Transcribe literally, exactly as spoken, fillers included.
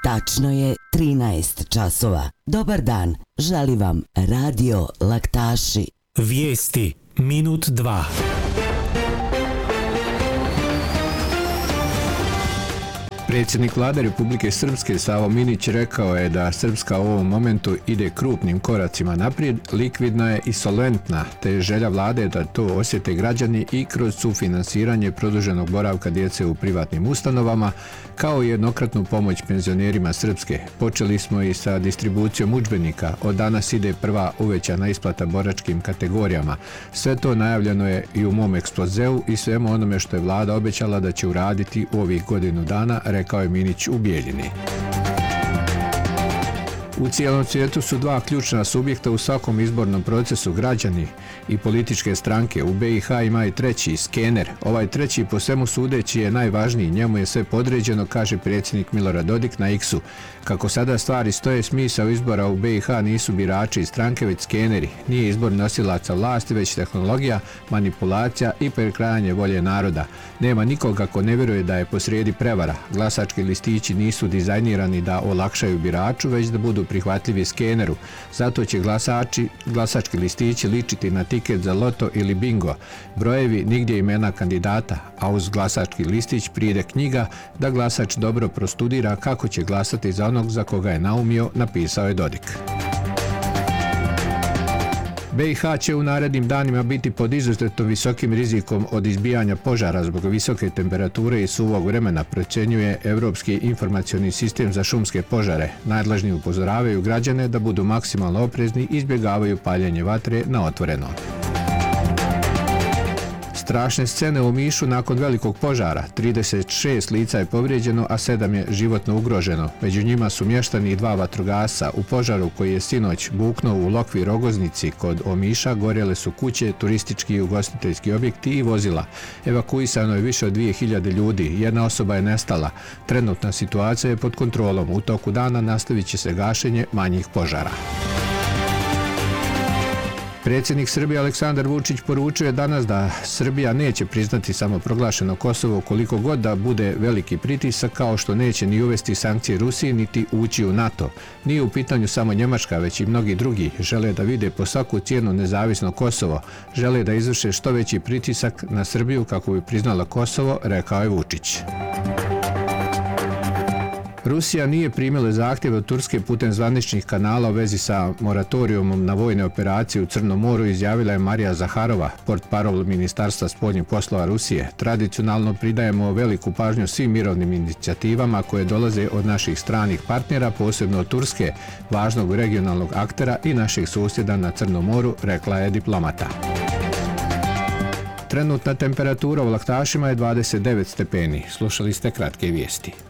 Tačno je trinaest časova. Dobar dan, želi vam Radio Laktaši. Vijesti minut dva. Predsjednik Vlade Republike Srpske Savo Minić rekao je da Srpska u ovom momentu ide krupnim koracima naprijed, likvidna je i solventna, te je želja Vlade da to osjete građani i kroz sufinansiranje produženog boravka djece u privatnim ustanovama, kao i jednokratnu pomoć penzionerima Srpske. Počeli smo i sa distribucijom udžbenika, od danas ide prva uvećana isplata boračkim kategorijama. Sve to najavljeno je i u mom ekspozeu i svemu onome što je Vlada obećala da će uraditi u ovih godinu dana, rekao je Minić u Bijeljini. U cijelom svijetu su dva ključna subjekta u svakom izbornom procesu, građani i političke stranke. U be i ha ima i treći, skener. Ovaj treći po svemu sudeći je najvažniji, njemu je sve podređeno, kaže predsjednik Milorad Dodik na X-u. Kako sada stvari stoje, smisao izbora u be i ha nisu birači i stranke, već skeneri. Nije izbor nosilaca vlasti, već tehnologija, manipulacija i prekrajanje volje naroda. Nema nikoga ko ne vjeruje da je posrijedi prevara. Glasački listići nisu dizajnirani da olakšaju biraču, već da budu prihvatljivi skeneru. Zato će glasači, glasački listići ličiti na tiket za loto ili bingo. Brojevi, nigdje imena kandidata, a uz glasački listić pride knjiga da glasač dobro prostudira kako će glasati za onog za koga je naumio, napisao je Dodik. be i ha će u narednim danima biti pod izuzetno visokim rizikom od izbijanja požara zbog visoke temperature i suvog vremena, procjenjuje Europski informacioni sistem za šumske požare. Nadležni upozoravaju građane da budu maksimalno oprezni i izbjegavaju paljenje vatre na otvoreno. Strašne scene u Omišu nakon velikog požara. trideset šest lica je povrijeđeno, a sedam je životno ugroženo. Među njima su mještani i dva vatrogasca. U požaru koji je sinoć buknuo u Lokvi Rogoznici kod Omiša gorjele su kuće, turistički i ugostiteljski objekti i vozila. Evakuisano je više od dvije hiljade ljudi. Jedna osoba je nestala. Trenutna situacija je pod kontrolom. U toku dana nastavit će se gašenje manjih požara. Predsjednik Srbije Aleksandar Vučić poručio je danas da Srbija neće priznati samoproglašeno Kosovo koliko god da bude veliki pritisak, kao što neće ni uvesti sankcije Rusiji niti ući u NATO. Nije u pitanju samo Njemačka, već i mnogi drugi. Žele da vide po svaku cijenu nezavisno Kosovo. Žele da izvrše što veći pritisak na Srbiju kako bi priznala Kosovo, rekao je Vučić. Rusija nije primila zahtjeve od Turske putem zvaničnih kanala u vezi sa moratorijumom na vojne operacije u Crnom moru, izjavila je Marija Zaharova, portparol Ministarstva spoljnih poslova Rusije. Tradicionalno pridajemo veliku pažnju svim mirovnim inicijativama koje dolaze od naših stranih partnera, posebno od Turske, važnog regionalnog aktera i naših susjeda na Crnom moru, rekla je diplomata. Trenutna temperatura u Laktašima je dvadeset devet stepeni. Slušali ste kratke vijesti.